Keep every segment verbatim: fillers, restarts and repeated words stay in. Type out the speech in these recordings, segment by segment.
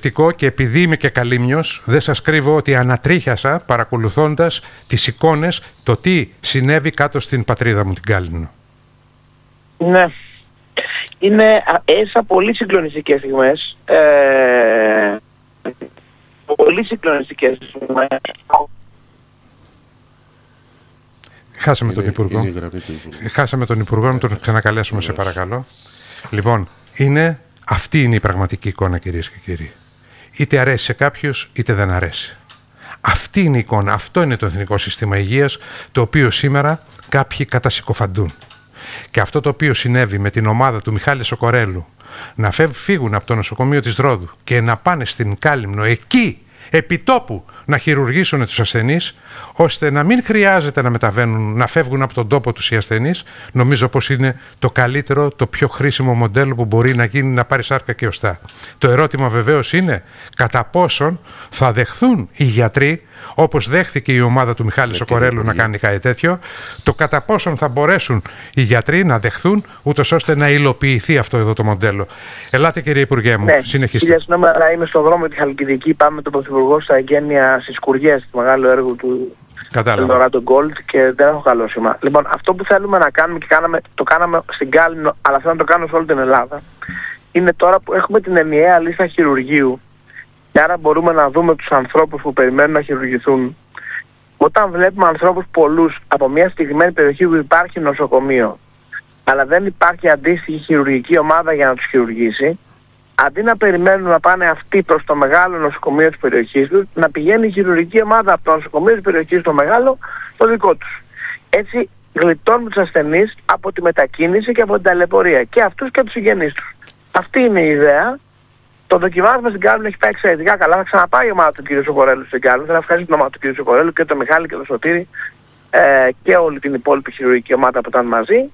προσβλητικό και επειδή είμαι και καλήμνιος, δεν σας κρύβω ότι ανατρίχιασα παρακολουθώντας τις εικόνες, το τι συνέβη κάτω στην πατρίδα μου την Κάλυμνο. Ναι. Είναι έσα πολύ συγκλονιστικές στιγμές. Ε, πολύ συγκλονιστικές στιγμές. Χάσαμε Είναι, τον Υπουργό. είναι γραμμή του Υπουργού. Χάσαμε τον Υπουργό, να τον ξανακαλέσουμε, σε παρακαλώ. Λοιπόν, είναι, αυτή είναι η πραγματική εικόνα, κυρίες και κύριοι. Είτε αρέσει σε κάποιους, είτε δεν αρέσει. Αυτή είναι η εικόνα, αυτό είναι το Εθνικό Σύστημα Υγείας, το οποίο σήμερα κάποιοι κατασυκοφαντούν. Και αυτό το οποίο συνέβη με την ομάδα του Μιχάλη Σοκορέλου, να φύγουν από το νοσοκομείο της Ρόδου και να πάνε στην Κάλυμνο, εκεί, επιτόπου, να χειρουργήσουν τους ασθενείς, ώστε να μην χρειάζεται να μεταβαίνουν, να φεύγουν από τον τόπο τους οι ασθενείς, νομίζω πως είναι το καλύτερο, το πιο χρήσιμο μοντέλο που μπορεί να γίνει, να πάρει σάρκα και οστά. Το ερώτημα βεβαίως είναι κατά πόσον θα δεχθούν οι γιατροί, όπως δέχθηκε η ομάδα του Μιχάλη Σοκορέλου να κάνει κάτι τέτοιο, το κατά πόσον θα μπορέσουν οι γιατροί να δεχθούν, ούτως ώστε να υλοποιηθεί αυτό εδώ το μοντέλο. Ελάτε, κύριε Υπουργέ μου, ναι, συνεχίστε. Κύριε Συνόμερα, είμαι στον δρόμο τη Χαλκιδική, πάμε με τον Πρωθυπουργό στα εγγένεια στις Σκουριές, το μεγάλο έργο του Eldorado Gold, και δεν έχω καλό σήμα. Λοιπόν, αυτό που θέλουμε να κάνουμε και κάναμε, το κάναμε στην Κάλυμνο, αλλά θέλω να το κάνω σε όλη την Ελλάδα, είναι τώρα που έχουμε την ενιαία λίστα χειρουργείου, και άρα μπορούμε να δούμε τους ανθρώπους που περιμένουν να χειρουργηθούν. Όταν βλέπουμε ανθρώπους πολλούς από μια συγκεκριμένη περιοχή που υπάρχει νοσοκομείο, αλλά δεν υπάρχει αντίστοιχη χειρουργική ομάδα για να τους χειρουργήσει, αντί να περιμένουν να πάνε αυτοί προς το μεγάλο νοσοκομείο της περιοχής τους, να πηγαίνει η χειρουργική ομάδα από το νοσοκομείο της περιοχής στο μεγάλο, στο δικό τους. Έτσι γλιτώνουν τους ασθενείς από τη μετακίνηση και από την ταλαιπωρία, και αυτούς και τους συγγενείς τους. Αυτή είναι η ιδέα. Το δοκιμάσμα στην Κάλυμνο έχει πάει εξαιρετικά καλά. Θα ξαναπάει η ομάδα του κ. Σοκορέλου στην Κάλυμνο. Θέλω να ευχαριστήσω την ομάδα του κ. Σοκορέλου και τον Μιχάλη και τον Σωτήρη, ε, και όλη την υπόλοιπη χειρουργική ομάδα που ήταν μαζί.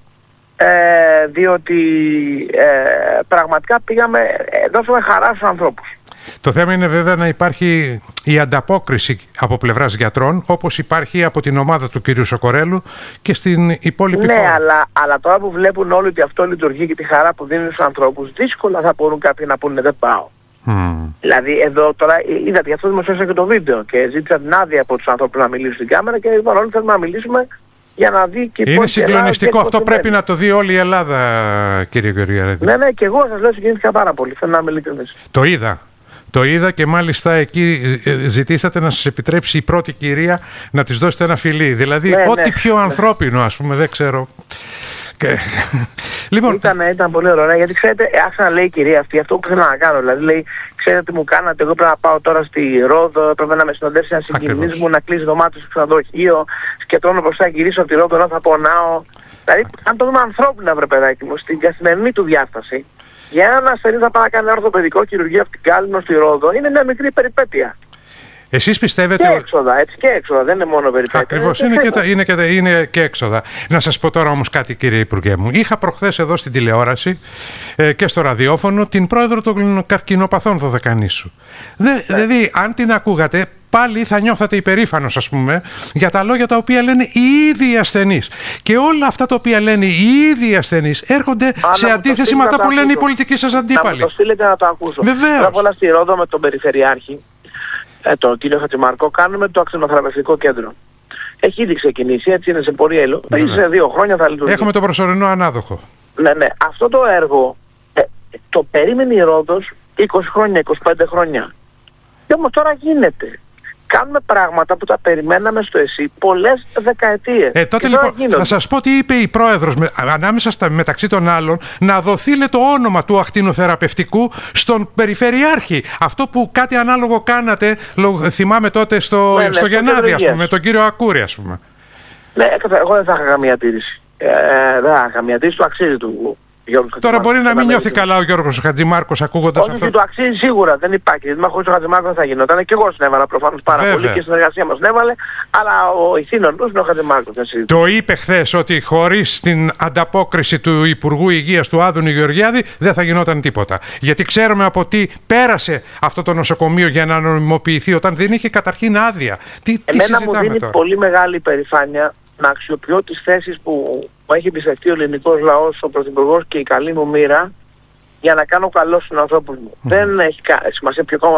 Ε, διότι ε, πραγματικά πήγαμε, ε, δώσαμε χαρά στους ανθρώπους. Το θέμα είναι βέβαια να υπάρχει η ανταπόκριση από πλευράς γιατρών, όπως υπάρχει από την ομάδα του κ. Σοκορέλου και στην υπόλοιπη ναι, χώρα. Ναι, αλλά, αλλά τώρα που βλέπουν όλοι ότι αυτό λειτουργεί και τη χαρά που δίνουν στους ανθρώπους, δύσκολα θα μπορούν κάποιοι να πούνε δεν πάω. Mm. Δηλαδή εδώ τώρα είδατε, γι' αυτό δημοσίευσα και το βίντεο και ζήτησα την άδεια από τους ανθρώπους να μιλήσουν στην κάμερα, και λοιπόν όλοι θέλουμε να μιλήσουμε για να δει και είναι συγκλονιστικό. Αυτό πρέπει να το δει όλη η Ελλάδα, κύριε Γεωργιάδη. Ναι, ναι, και εγώ σας λέω συγκινήθηκα πάρα πολύ. Θέλω να είμαι ειλικρινής. Το είδα. Το είδα και μάλιστα εκεί ζητήσατε να σας επιτρέψει η πρώτη κυρία να της δώσετε ένα φιλί. Δηλαδή, ναι, ό,τι ναι, πιο ναι. ανθρώπινο, ας πούμε, δεν ξέρω. Και... λοιπόν... ήταν, ήταν πολύ ωραίο, γιατί ξέρετε, άρχισα να λέει η κυρία αυτή αυτό που θέλω να κάνω. Δηλαδή, λέει, ξέρετε τι μου κάνατε, εγώ πρέπει να πάω τώρα στη Ρόδο, πρέπει να με συνοδεύσει ένα συγγενής μου, να κλείσει δωμάτιο στο ξενοδοχείο, σκεφτόμουν πως θα γυρίσω από τη Ρόδο, να θα πονάω. Δηλαδή, αν το δούμε ανθρώπινα, βρε παιδάκι μου, στην καθημερινή του διάσταση, για έναν ασθενή να πάει να κάνει ορθοπαιδικό χειρουργείο από την Κάλυμνο στη Ρόδο, είναι μια μικρή περιπέτεια. Εσείς πιστεύετε... Και έξοδα, έτσι, και έξοδα, δεν είναι μόνο περιπέτεια. Ακριβώς, είναι, είναι, και, είναι, και, είναι και έξοδα. Να σας πω τώρα όμως κάτι, κύριε Υπουργέ μου. Είχα προχθές εδώ στην τηλεόραση ε, και στο ραδιόφωνο την πρόεδρο των καρκινοπαθών Δωδεκανήσου. Δε, ναι. Δηλαδή, αν την ακούγατε, πάλι θα νιώθατε υπερήφανος, ας πούμε, για τα λόγια τα οποία λένε οι ίδιοι ασθενείς. Και όλα αυτά τα οποία λένε οι ίδιοι ασθενείς έρχονται Α, σε αντίθεση με αυτά που λένε οι πολιτικοί σας αντίπαλοι. Να μου το στείλετε να το ακούσω. Βεβαίως. Πρώτα απ' όλα στη Ρόδο με τον Περιφερειάρχη, ε, τον κύριο Χατζημαρκό, κάνουμε το ακτινοθεραπευτικό κέντρο. Έχει ήδη ξεκινήσει, έτσι είναι σε πορεία υλοποίηση. Ναι, ναι. Σε δύο χρόνια θα λειτουργήσει. Έχουμε τον προσωρινό ανάδοχο. Ναι, ναι. Αυτό το έργο ε, το περίμενε η Ρόδος είκοσι χρόνια, είκοσι πέντε χρόνια. Και όμως τώρα γίνεται. Κάνουμε πράγματα που τα περιμέναμε στο ΕΣΥ πολλές δεκαετίες. Ε, τότε λοιπόν θα σας πω τι είπε η πρόεδρος με, ανάμεσα στα, μεταξύ των άλλων, να δοθεί λέει, το όνομα του ακτινοθεραπευτικού στον Περιφερειάρχη. Αυτό που κάτι ανάλογο κάνατε, λο, θυμάμαι τότε στο, ναι, στο ναι, Γενάδη, ας πούμε, με τον κύριο Ακούρη, ας πούμε. Ναι, εγώ δεν θα είχα καμία τήρηση. Ε, δεν θα είχα καμία τήρηση, το αξίζει του. Τώρα μπορεί να μην νιώθει καλά ο Γιώργος Χατζημάρκος ακούγοντας αυτό. Όχι, το αξίζει σίγουρα, δεν υπάρχει. Δηλαδή, χωρίς τον Χατζημάρκο δεν θα γινόταν. Και εγώ συνέβαλα προφανώς πάρα Βέβαια. πολύ και η συνεργασία μας συνέβαλε. Αλλά ο ηθήνων του είναι ο Χατζημάρκος. Το είπε χθες ότι χωρίς την ανταπόκριση του Υπουργού Υγείας του Άδωνη Γεωργιάδη δεν θα γινόταν τίποτα. Γιατί ξέρουμε από τι πέρασε αυτό το νοσοκομείο για να νομιμοποιηθεί όταν δεν είχε καταρχήν άδεια. Τι, Εμένα τι μου δίνει τώρα. πολύ μεγάλη υπερηφάνεια να αξιοποιώ τις θέσεις που μου έχει εμπιστευτεί ο ελληνικός λαός, ο Πρωθυπουργός και η καλή μου μοίρα για να κάνω καλό στους ανθρώπους μου. Mm. Δεν έχει σημασία ποιο κόμμα